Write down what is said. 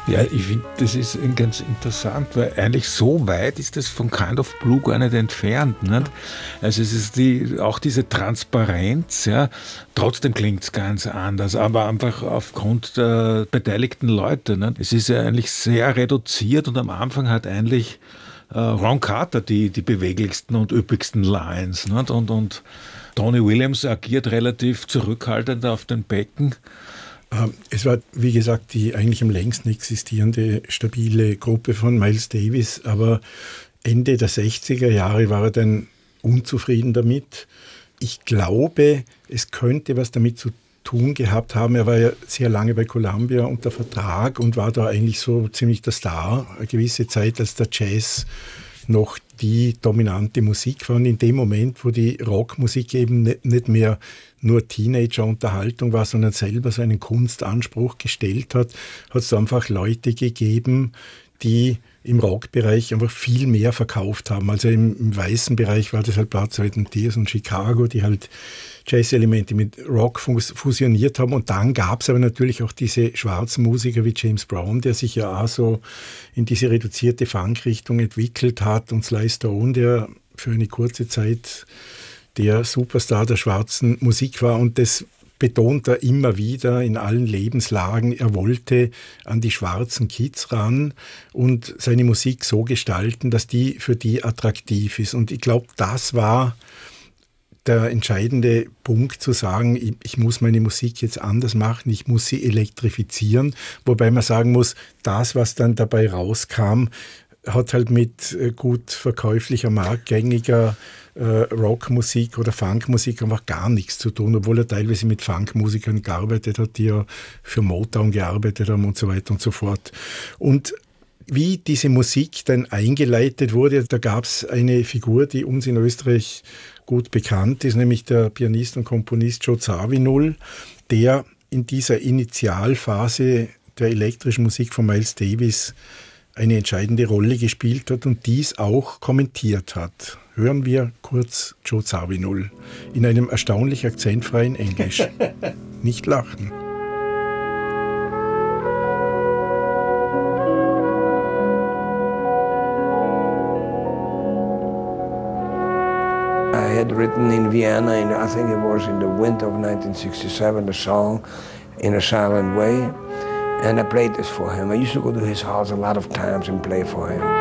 Ja, ich finde, das ist ganz interessant, weil eigentlich so weit ist das von Kind of Blue gar nicht entfernt. Nicht? Also es ist auch diese Transparenz, ja, trotzdem klingt es ganz anders, aber einfach aufgrund der beteiligten Leute. Nicht? Es ist ja eigentlich sehr reduziert und am Anfang hat eigentlich Ron Carter die beweglichsten und üppigsten Lines. Nicht? Und Tony Williams agiert relativ zurückhaltend auf den Becken. Es war, wie gesagt, die eigentlich am längsten existierende stabile Gruppe von Miles Davis, aber Ende der 60er Jahre war er dann unzufrieden damit. Ich glaube, es könnte was damit zu tun gehabt haben. Er war ja sehr lange bei Columbia unter Vertrag und war da eigentlich so ziemlich der Star, eine gewisse Zeit, als der Jazz noch die dominante Musik war. Und in dem Moment, wo die Rockmusik eben nicht mehr nur Teenager-Unterhaltung war, sondern selber so einen Kunstanspruch gestellt hat, hat es einfach Leute gegeben, die im Rockbereich einfach viel mehr verkauft haben. Also im weißen Bereich war das halt Blood, Sweat and Tears und Chicago, die halt Jazz-Elemente mit Rock fusioniert haben. Und dann gab es aber natürlich auch diese schwarzen Musiker wie James Brown, der sich ja auch so in diese reduzierte Funk-Richtung entwickelt hat, und Sly Stone, der für eine kurze Zeit der Superstar der schwarzen Musik war. Und das betont er immer wieder in allen Lebenslagen. Er wollte an die schwarzen Kids ran und seine Musik so gestalten, dass die für die attraktiv ist. Und ich glaube, das war der entscheidende Punkt, zu sagen, ich muss meine Musik jetzt anders machen, ich muss sie elektrifizieren. Wobei man sagen muss, das, was dann dabei rauskam, hat halt mit gut verkäuflicher, marktgängiger Rockmusik oder Funkmusik einfach gar nichts zu tun, obwohl er teilweise mit Funkmusikern gearbeitet hat, die ja für Motown gearbeitet haben und so weiter und so fort. Und wie diese Musik dann eingeleitet wurde, da gab es eine Figur, die uns in Österreich gut bekannt ist, nämlich der Pianist und Komponist Joe Zawinul, der in dieser Initialphase der elektrischen Musik von Miles Davis eine entscheidende Rolle gespielt hat und dies auch kommentiert hat. Hören wir kurz Joe Zawinul in einem erstaunlich akzentfreien Englisch. Nicht lachen. I had written in Vienna, I think it was in the winter of 1967, a song in a silent way. And I played this for him. I used to go to his house a lot of times and play for him.